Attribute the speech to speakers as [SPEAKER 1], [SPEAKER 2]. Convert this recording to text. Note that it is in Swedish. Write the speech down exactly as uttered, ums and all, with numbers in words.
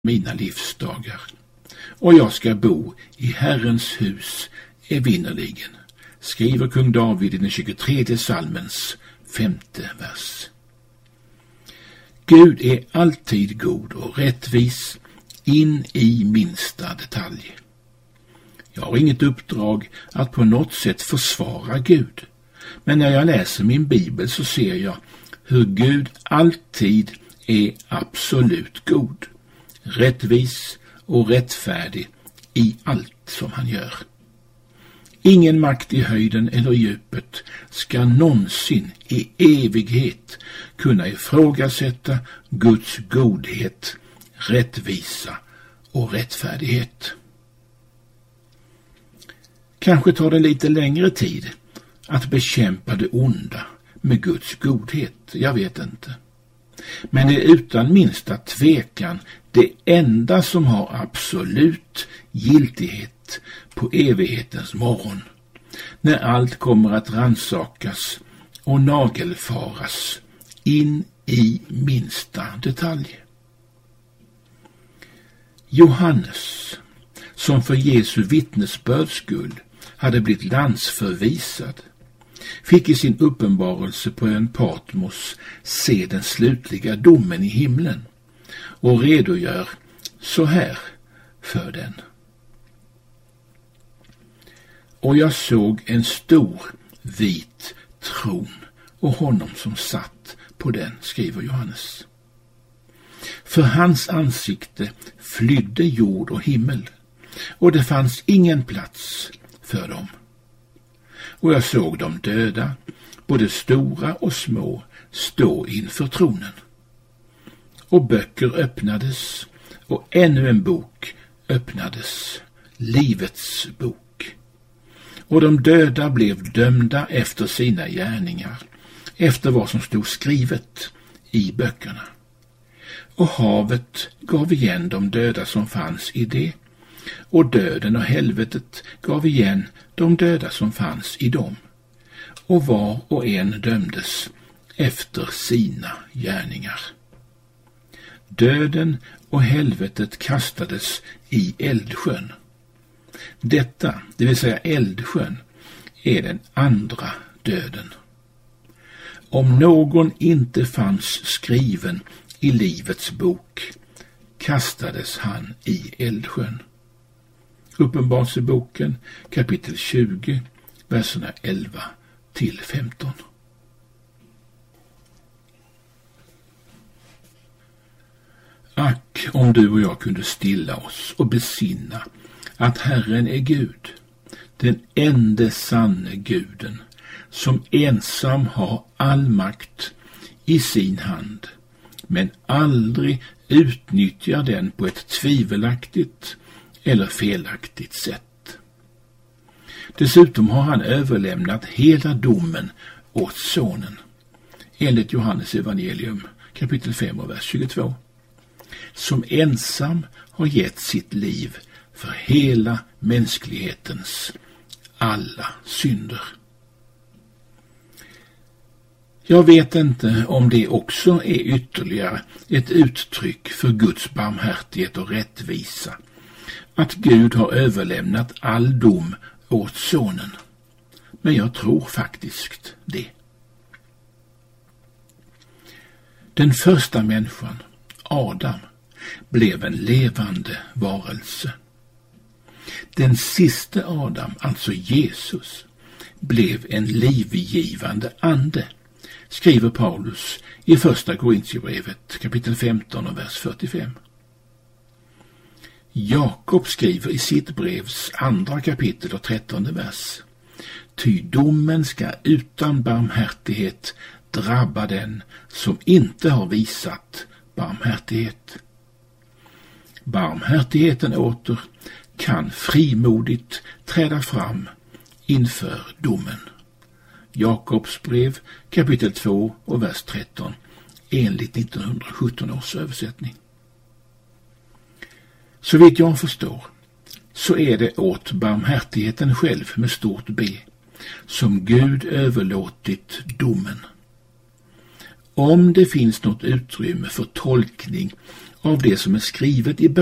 [SPEAKER 1] mina livsdagar, och jag ska bo i Herrens hus evinnerligen, skriver kung David i den tjugotredje psalmens femte vers. Gud är alltid god och rättvis in i minsta detalj. Jag har inget uppdrag att på något sätt försvara Gud, men när jag läser min bibel så ser jag hur Gud alltid är absolut god, rättvis och rättfärdig i allt som han gör. Ingen makt i höjden eller djupet ska någonsin i evighet kunna ifrågasätta Guds godhet, rättvisa och rättfärdighet. Kanske tar det lite längre tid att bekämpa det onda med Guds godhet, jag vet inte. Men det är utan minsta tvekan det enda som har absolut giltighet på evighetens morgon, när allt kommer att ransakas och nagelfaras in i minsta detalj. Johannes, som för Jesu vittnesbörds skull hade blivit landsförvisad, fick i sin uppenbarelse på ön Patmos se den slutliga domen i himlen och redogör så här för den. Och jag såg en stor vit tron och honom som satt på den, skriver Johannes. För hans ansikte flydde jord och himmel, och det fanns ingen plats för dem. Och jag såg dem döda, både stora och små, stå inför tronen. Och böcker öppnades, och ännu en bok öppnades, livets bok. Och de döda blev dömda efter sina gärningar, efter vad som stod skrivet i böckerna. Och havet gav igen de döda som fanns i det, och döden och helvetet gav igen de döda som fanns i dem, och var och en dömdes efter sina gärningar. Döden och helvetet kastades i eldsjön. Detta, det vill säga eldsjön, är den andra döden. Om någon inte fanns skriven i livets bok, kastades han i eldsjön. Uppenbarelseboken kapitel tjugo, verserna elva till femton. Ack, om du och jag kunde stilla oss och besinna att Herren är Gud, den ende sanne guden, som ensam har all makt i sin hand, men aldrig utnyttjar den på ett tvivelaktigt eller felaktigt sätt. Dessutom har han överlämnat hela domen åt sonen, enligt Johannes evangelium kapitel fem och vers tjugotvå, som ensam har gett sitt liv för hela mänsklighetens alla synder. Jag vet inte om det också är ytterligare ett uttryck för Guds barmhärtighet och rättvisa, att Gud har överlämnat all dom åt sonen. Men jag tror faktiskt det. Den första människan, Adam, blev en levande varelse. Den sista Adam, alltså Jesus, blev en livgivande ande, skriver Paulus i första Korintierbrevet kapitel femton och vers fyrtiofem. Jakob skriver i sitt brevs andra kapitel och trettonde vers: Ty domen ska utan barmhärtighet drabba den som inte har visat barmhärtighet. Barmhärtigheten åter kan frimodigt träda fram inför domen. Jakobs brev kapitel två och vers tretton enligt nittonhundrasjutton års översättning. Så vitt jag förstår så är det åt barmhärtigheten själv med stort B som Gud överlåtit domen. Om det finns något utrymme för tolkning av det som är skrivet i